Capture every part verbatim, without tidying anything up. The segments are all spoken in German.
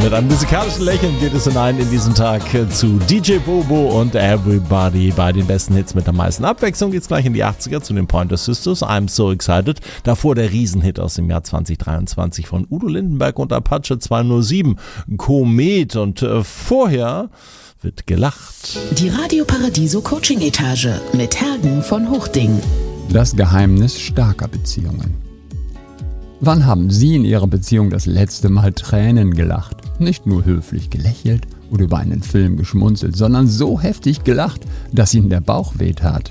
Mit einem musikalischen Lächeln geht es hinein in diesen Tag zu D J Bobo und Everybody. Bei den besten Hits mit der meisten Abwechslung geht es gleich in die achtziger zu den Pointer Sisters. I'm So Excited. Davor der Riesenhit aus dem Jahr zwanzig dreiundzwanzig von Udo Lindenberg und Apache zweihundertsieben, Komet. Und äh, vorher wird gelacht. Die Radio Paradiso Coaching Etage mit Hergen von Hochding. Das Geheimnis starker Beziehungen. Wann haben Sie in Ihrer Beziehung das letzte Mal Tränen gelacht? Nicht nur höflich gelächelt oder über einen Film geschmunzelt, sondern so heftig gelacht, dass Ihnen der Bauch wehtat.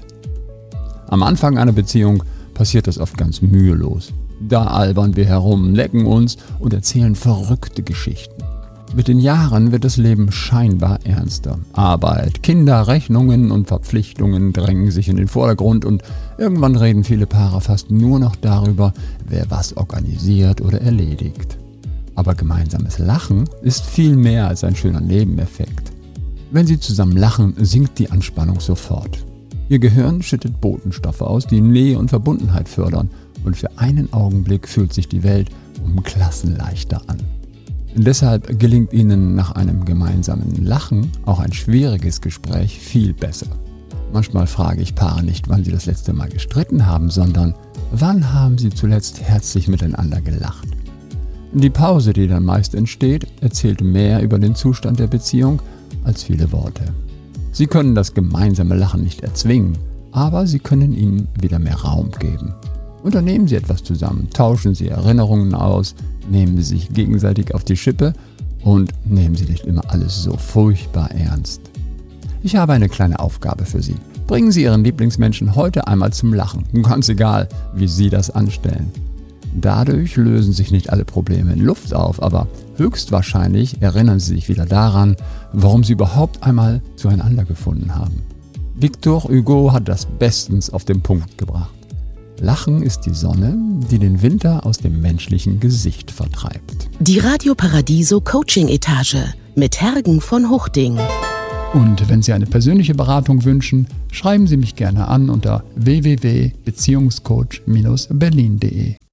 Am Anfang einer Beziehung passiert das oft ganz mühelos. Da albern wir herum, necken uns und erzählen verrückte Geschichten. Mit den Jahren wird das Leben scheinbar ernster. Arbeit, Kinder, Rechnungen und Verpflichtungen drängen sich in den Vordergrund und irgendwann reden viele Paare fast nur noch darüber, wer was organisiert oder erledigt. Aber gemeinsames Lachen ist viel mehr als ein schöner Nebeneffekt. Wenn Sie zusammen lachen, sinkt die Anspannung sofort. Ihr Gehirn schüttet Botenstoffe aus, die Nähe und Verbundenheit fördern, und für einen Augenblick fühlt sich die Welt um Klassen leichter an. Deshalb gelingt Ihnen nach einem gemeinsamen Lachen auch ein schwieriges Gespräch viel besser. Manchmal frage ich Paare nicht, wann sie das letzte Mal gestritten haben, sondern wann haben sie zuletzt herzlich miteinander gelacht. Die Pause, die dann meist entsteht, erzählt mehr über den Zustand der Beziehung als viele Worte. Sie können das gemeinsame Lachen nicht erzwingen, aber Sie können ihm wieder mehr Raum geben. Unternehmen Sie etwas zusammen, tauschen Sie Erinnerungen aus, nehmen Sie sich gegenseitig auf die Schippe und nehmen Sie nicht immer alles so furchtbar ernst. Ich habe eine kleine Aufgabe für Sie. Bringen Sie Ihren Lieblingsmenschen heute einmal zum Lachen, ganz egal, wie Sie das anstellen. Dadurch lösen sich nicht alle Probleme in Luft auf, aber höchstwahrscheinlich erinnern Sie sich wieder daran, warum Sie überhaupt einmal zueinander gefunden haben. Victor Hugo hat das bestens auf den Punkt gebracht. Lachen ist die Sonne, die den Winter aus dem menschlichen Gesicht vertreibt. Die Radio Paradiso Coaching Etage mit Hergen von Hochding. Und wenn Sie eine persönliche Beratung wünschen, schreiben Sie mich gerne an unter w w w punkt beziehungscoach Bindestrich berlin punkt de.